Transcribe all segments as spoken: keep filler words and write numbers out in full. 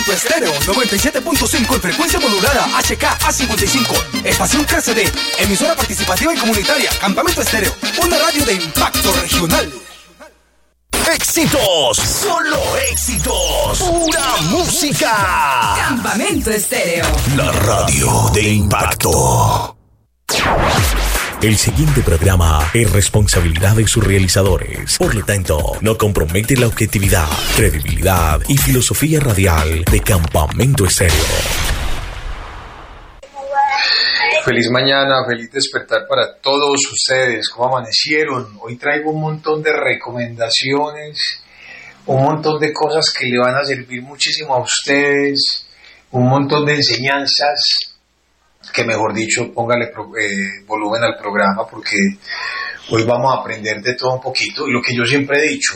Estéreo noventa y siete punto cinco en frecuencia modulada H K A cincuenta y cinco. Estación K C D. Emisora participativa y comunitaria. Campamento Estéreo. Una radio de impacto regional. Éxitos, solo éxitos, pura música. Campamento Estéreo. La radio de impacto. El siguiente programa es responsabilidad de sus realizadores. Por lo tanto, no compromete la objetividad, credibilidad y filosofía radial de Campamento Estéreo. Feliz mañana, feliz despertar para todos ustedes. ¿Cómo amanecieron? Hoy traigo un montón de recomendaciones, un montón de cosas que le van a servir muchísimo a ustedes, un montón de enseñanzas. Que mejor dicho, póngale eh, volumen al programa porque hoy vamos a aprender de todo un poquito. Y lo que yo siempre he dicho,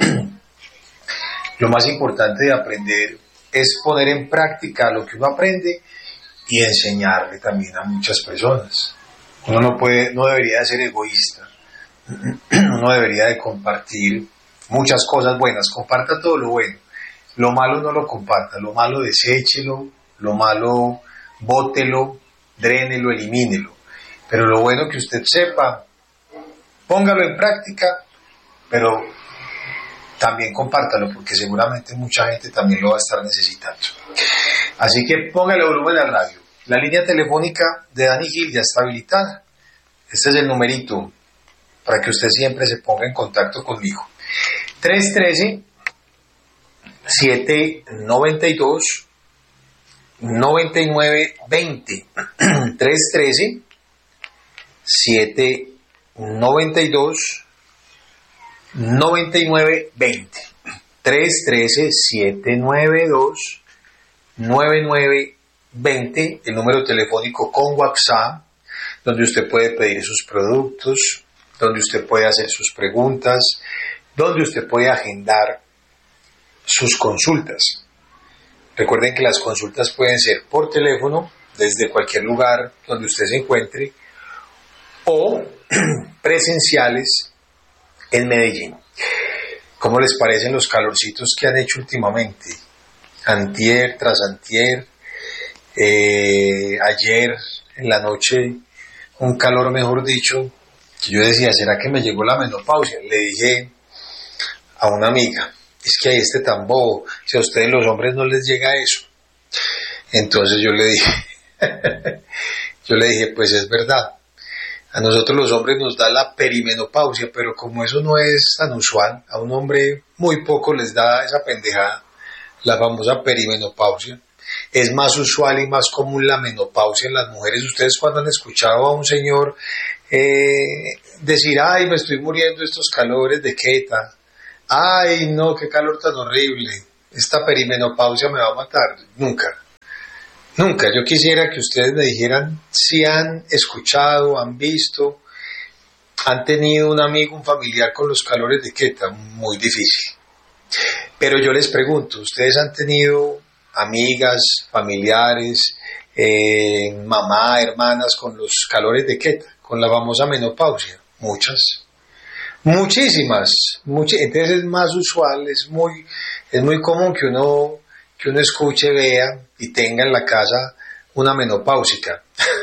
lo más importante de aprender es poner en práctica lo que uno aprende y enseñarle también a muchas personas. Uno no puede, no debería de ser egoísta, uno debería de compartir muchas cosas buenas, comparta todo lo bueno, lo malo no lo comparta, lo malo deséchelo, lo malo bótelo, drénelo, elimínelo, pero lo bueno que usted sepa, póngalo en práctica, pero también compártalo, porque seguramente mucha gente también lo va a estar necesitando. Así que póngale volumen al radio. La línea telefónica de Dani Gil ya está habilitada. Este es el numerito para que usted siempre se ponga en contacto conmigo. tres uno tres, siete nueve dos, nueve nueve dos cero. tres uno tres, siete nueve dos, nueve nueve dos cero. tres uno tres, siete nueve dos, nueve nueve dos cero, el número telefónico con WhatsApp, donde usted puede pedir sus productos, donde usted puede hacer sus preguntas, donde usted puede agendar sus consultas. Recuerden que las consultas pueden ser por teléfono, desde cualquier lugar donde usted se encuentre, o presenciales en Medellín. ¿Cómo les parecen los calorcitos que han hecho últimamente? Antier tras antier, eh, ayer en la noche, un calor, mejor dicho, que yo decía, ¿será que me llegó la menopausia? Le dije a una amiga, es que hay este tan bobo, si a ustedes los hombres no les llega eso. Entonces yo le dije, yo le dije, pues es verdad, a nosotros los hombres nos da la perimenopausia, pero como eso no es tan usual, a un hombre muy poco les da esa pendejada, la famosa perimenopausia. Es más usual y más común la menopausia en las mujeres. Ustedes cuando han escuchado a un señor eh, decir, ay, me estoy muriendo de estos calores de queta, ay, no, qué calor tan horrible, esta perimenopausia me va a matar. Nunca, nunca. Yo quisiera que ustedes me dijeran si han escuchado, han visto, han tenido un amigo, un familiar con los calores de queta. Muy difícil. Pero yo les pregunto, ¿ustedes han tenido amigas, familiares, eh, mamá, hermanas con los calores de queta, con la famosa menopausia? Muchas. Muchísimas, much- entonces es más usual, es muy, es muy común que uno, que uno escuche, vea y tenga en la casa una menopáusica.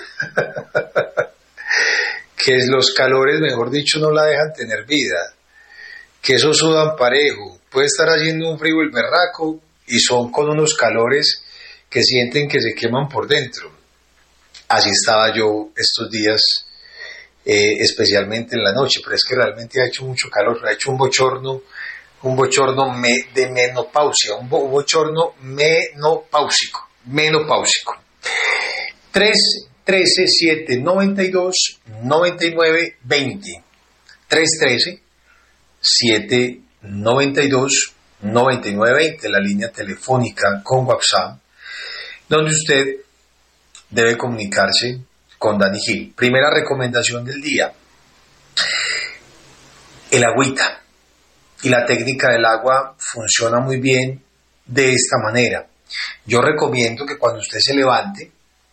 Que es los calores, mejor dicho, no la dejan tener vida, que esos sudan parejo, puede estar haciendo un frío el berraco y son con unos calores que sienten que se queman por dentro. Así estaba yo estos días. Eh, especialmente en la noche, pero es que realmente ha hecho mucho calor, ha hecho un bochorno, un bochorno me, de menopausia, un, bo, un bochorno menopáusico, menopáusico. tres uno tres, siete nueve dos, nueve nueve dos cero. tres uno tres, siete nueve dos, nueve nueve dos cero, la línea telefónica con WhatsApp, donde usted debe comunicarse con Dani Gil. Primera recomendación del día: el agüita. Y la técnica del agua funciona muy bien de esta manera. Yo recomiendo que cuando usted se levante,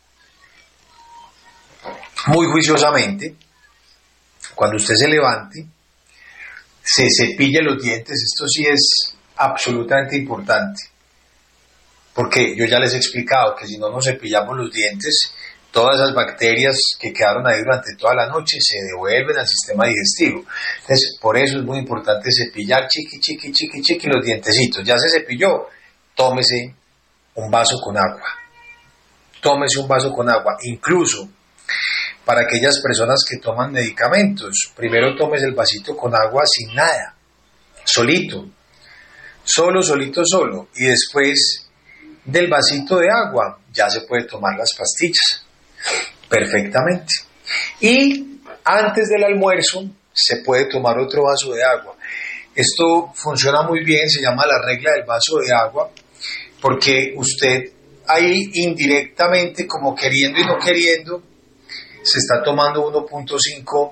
muy juiciosamente, cuando usted se levante, se cepille los dientes. Esto sí es absolutamente importante. porque yo ya les he explicado que si no nos cepillamos los dientes, todas esas bacterias que quedaron ahí durante toda la noche se devuelven al sistema digestivo. Entonces, por eso es muy importante cepillar chiqui, chiqui, chiqui, chiqui los dientecitos. Ya se cepilló, tómese un vaso con agua. Tómese un vaso con agua. Incluso para aquellas personas que toman medicamentos, primero tómese el vasito con agua sin nada, solito, solo, solito, solo, y después del vasito de agua ya se puede tomar las pastillas perfectamente. Y antes del almuerzo se puede tomar otro vaso de agua. Esto funciona muy bien, se llama la regla del vaso de agua, porque usted ahí indirectamente, como queriendo y no queriendo, se está tomando uno punto cinco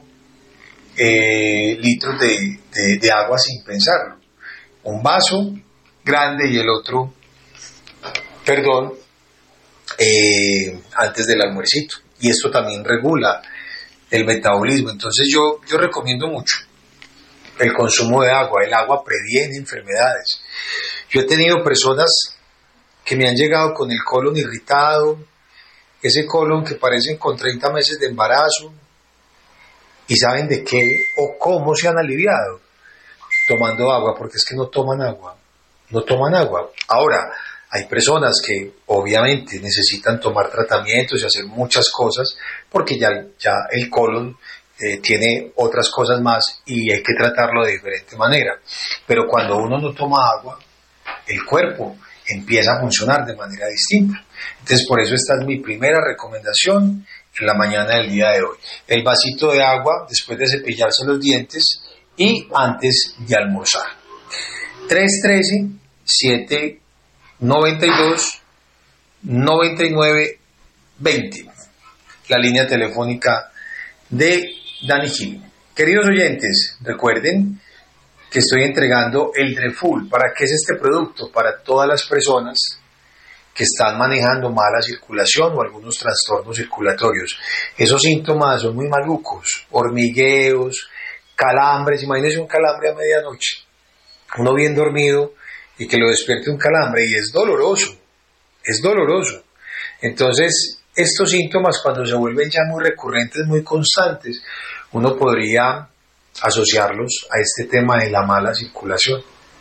eh, litros de, de, de agua sin pensarlo. Un vaso grande y el otro, perdón, eh, antes del almuercito. Y esto también regula el metabolismo. Entonces yo, yo recomiendo mucho el consumo de agua. El agua previene enfermedades. Yo he tenido personas que me han llegado con el colon irritado, ese colon que parecen con treinta meses de embarazo, y saben de qué o cómo se han aliviado tomando agua, porque es que no toman agua, no toman agua. Ahora, hay personas que obviamente necesitan tomar tratamientos y hacer muchas cosas, porque ya, ya el colon eh, tiene otras cosas más y hay que tratarlo de diferente manera. Pero cuando uno no toma agua, el cuerpo empieza a funcionar de manera distinta. Entonces, por eso esta es mi primera recomendación en la mañana del día de hoy. El vasito de agua después de cepillarse los dientes y antes de almorzar. tres uno tres, siete nueve dos, nueve nueve dos cero. La línea telefónica de Dani Gil. Queridos oyentes, recuerden que estoy entregando el Dreful. ¿Para qué es este producto? Para todas las personas que están manejando mala circulación o algunos trastornos circulatorios. Esos síntomas son muy malucos, hormigueos, calambres. Imagínense un calambre a medianoche, uno bien dormido y que lo despierte un calambre, y es doloroso, es doloroso. Entonces, estos síntomas, cuando se vuelven ya muy recurrentes, muy constantes, uno podría asociarlos a este tema de la mala circulación.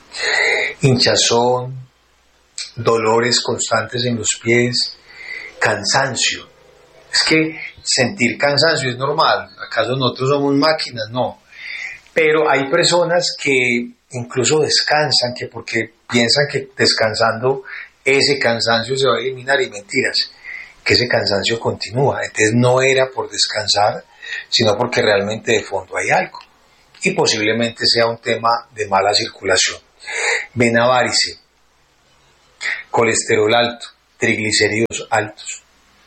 Hinchazón, dolores constantes en los pies, cansancio. Es que sentir cansancio es normal. ¿Acaso nosotros somos máquinas? No. Pero hay personas que incluso descansan, que porque piensan que descansando ese cansancio se va a eliminar, y mentiras, que ese cansancio continúa. Entonces no era por descansar, sino porque realmente de fondo hay algo, y posiblemente sea un tema de mala circulación. Vena varice, colesterol alto, triglicéridos altos,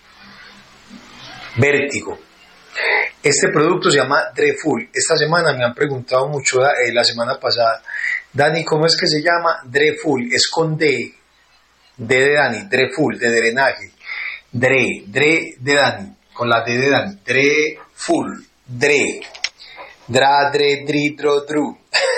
vértigo. Este producto se llama Dreful. Esta semana me han preguntado mucho, eh, la semana pasada, Dani, ¿cómo es que se llama? Dreful, es con D, D de Dani, Dreful, de drenaje, Dre, Dre de Dani, con la D de Dani, Dreful, Dre, Dra, Dre, Dri, Dro, Dru.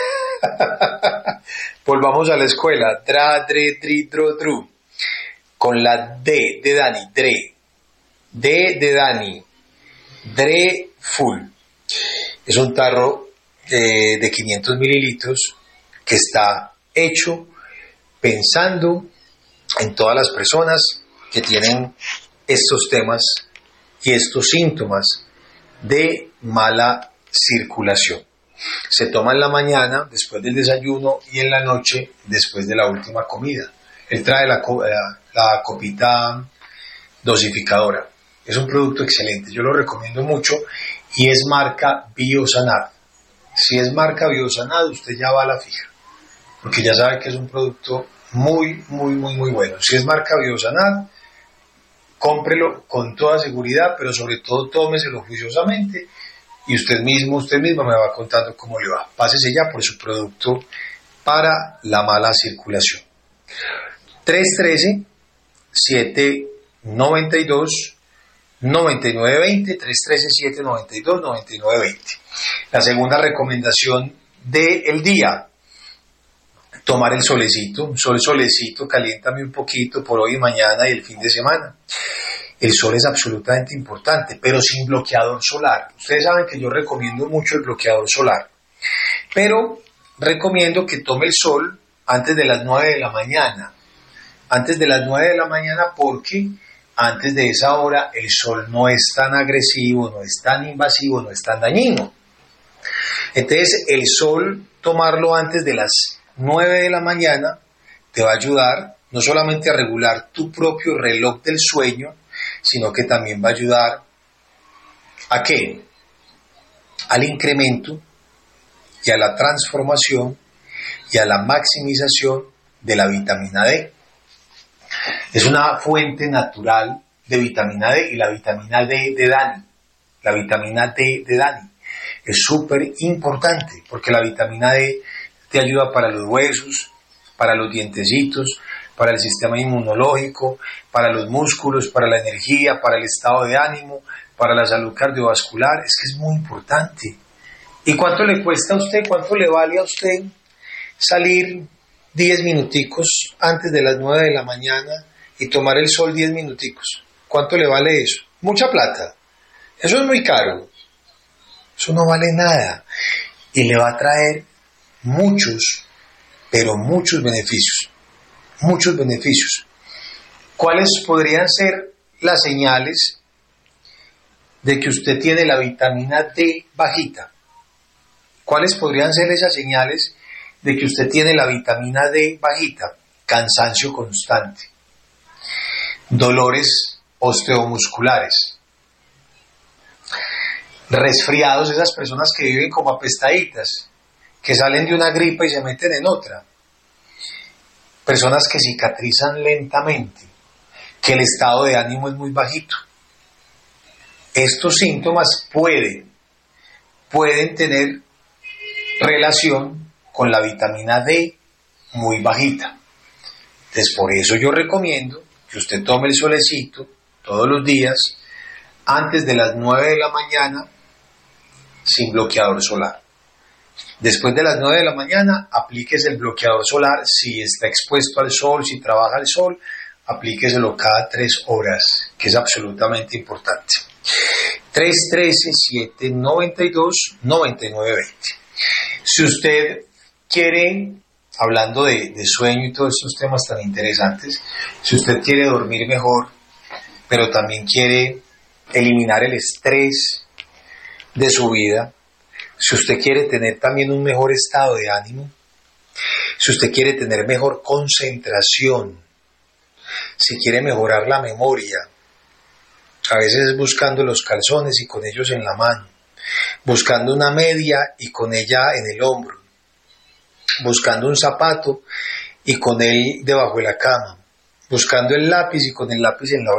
Volvamos a la escuela, Dra, Dre, Dri, Dro, Dru, con la D de Dani, Dre, D de Dani, Dreful. Es un tarro eh, de quinientos mililitros que está hecho pensando en todas las personas que tienen estos temas y estos síntomas de mala circulación. Se toma en la mañana, después del desayuno, y en la noche, después de la última comida. Él trae la, la, la copita dosificadora. Es un producto excelente, yo lo recomiendo mucho, y es marca Biosanad. Si es marca Biosanad, usted ya va a la fija, porque ya sabe que es un producto muy, muy, muy, muy bueno. Si es marca Biosanad, cómprelo con toda seguridad, pero sobre todo tómeselo juiciosamente, y usted mismo, usted misma me va contando cómo le va. Pásese ya por su producto para la mala circulación. tres uno tres, siete nueve dos, nueve nueve dos cero, tres uno tres, siete nueve dos, nueve nueve dos cero. La segunda recomendación del día. tomar el solecito, un sol solecito, caliéntame un poquito por hoy y mañana y el fin de semana. El sol es absolutamente importante, pero sin bloqueador solar. Ustedes saben que yo recomiendo mucho el bloqueador solar, pero recomiendo que tome el sol antes de las nueve de la mañana. Antes de las nueve de la mañana porque antes de esa hora el sol no es tan agresivo, no es tan invasivo, no es tan dañino. Entonces el sol, tomarlo antes de las nueve de la mañana, te va a ayudar no solamente a regular tu propio reloj del sueño, sino que también va a ayudar ¿a qué? Al incremento y a la transformación y a la maximización de la vitamina D. Es una fuente natural de vitamina D y la vitamina D de Dani. La vitamina D de Dani es súper importante porque la vitamina D te ayuda para los huesos, para los dientecitos, para el sistema inmunológico, para los músculos, para la energía, para el estado de ánimo, para la salud cardiovascular. Es que es muy importante. ¿Y cuánto le cuesta a usted, cuánto le vale a usted salir diez minuticos antes de las nueve de la mañana y tomar el sol diez minuticos? ¿Cuánto le vale eso? Mucha plata. Eso es muy caro. Eso no vale nada. Y le va a traer muchos, pero muchos beneficios. Muchos beneficios. ¿Cuáles podrían ser las señales de que usted tiene la vitamina D bajita? ¿Cuáles podrían ser esas señales de que usted tiene la vitamina D bajita? Cansancio constante, dolores osteomusculares, resfriados, esas personas que viven como apestaditas, que salen de una gripa y se meten en otra, personas que cicatrizan lentamente, que el estado de ánimo es muy bajito. Estos síntomas pueden, pueden tener relación con la vitamina D muy bajita. Entonces, por eso yo recomiendo que usted tome el solecito todos los días antes de las nueve de la mañana sin bloqueador solar. Después de las nueve de la mañana, aplíquese el bloqueador solar. Si está expuesto al sol, si trabaja al sol, aplíqueselo cada tres horas, que es absolutamente importante. tres uno tres, siete nueve dos, nueve nueve dos cero. Si usted quiere, hablando de, de sueño y todos estos temas tan interesantes, si usted quiere dormir mejor, pero también quiere eliminar el estrés de su vida, si usted quiere tener también un mejor estado de ánimo, si usted quiere tener mejor concentración, si quiere mejorar la memoria, a veces buscando los calzones y con ellos en la mano, buscando una media y con ella en el hombro, buscando un zapato y con él debajo de la cama, buscando el lápiz y con el lápiz en la